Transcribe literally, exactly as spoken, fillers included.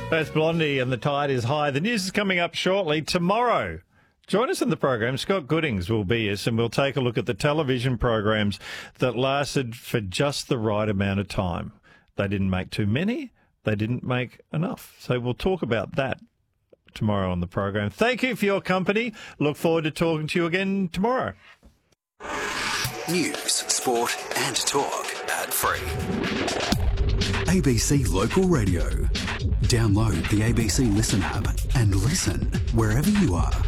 That's Blondie and the tide is high. The news is coming up shortly. Tomorrow, join us in the program. Scott Goodings will be us, and we'll take a look at the television programs that lasted for just the right amount of time. They didn't make too many. They didn't make enough. So we'll talk about that tomorrow on the program. Thank you for your company. Look forward to talking to you again tomorrow. News, sport and talk ad-free. A B C Local Radio. Download the A B C Listen app and listen wherever you are.